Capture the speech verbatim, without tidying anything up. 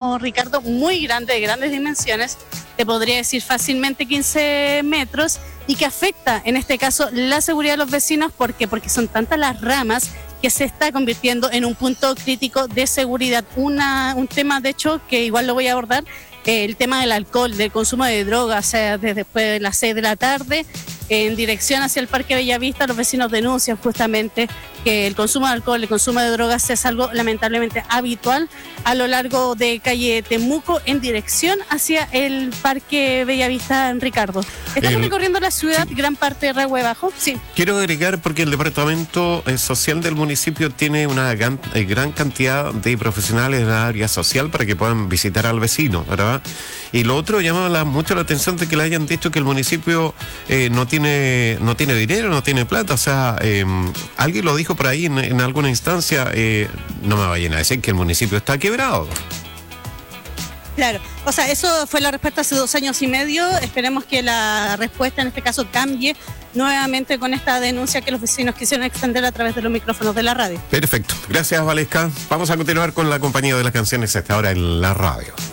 vecino Ricardo, muy grande, de grandes dimensiones, te podría decir fácilmente quince metros, y que afecta en este caso la seguridad de los vecinos. ¿Por qué? Porque son tantas las ramas que se está convirtiendo en un punto crítico de seguridad. Una, un tema, de hecho, que igual lo voy a abordar, eh, el tema del alcohol, del consumo de drogas, o sea, desde después de las seis de la tarde, en dirección hacia el Parque Bellavista, los vecinos denuncian justamente que el consumo de alcohol, el consumo de drogas es algo lamentablemente habitual a lo largo de calle Temuco en dirección hacia el Parque Bellavista, en Ricardo. Estamos el, recorriendo la ciudad, sí. gran parte de Rehue Bajo. Sí. Quiero agregar, porque el Departamento Social del municipio tiene una gran, gran cantidad de profesionales en la área social para que puedan visitar al vecino, ¿verdad? Y lo otro, llama la, mucho la atención de que le hayan dicho que el municipio eh, no tiene no tiene dinero, no tiene plata. O sea, eh, alguien lo dijo por ahí en, en alguna instancia, eh, no me vayan a decir que el municipio está quebrado. Claro, o sea, eso fue la respuesta hace dos años y medio. Esperemos que la respuesta en este caso cambie nuevamente con esta denuncia que los vecinos quisieron extender a través de los micrófonos de la radio. Perfecto, gracias Valesca. Vamos a continuar con la compañía de las canciones hasta ahora en la radio.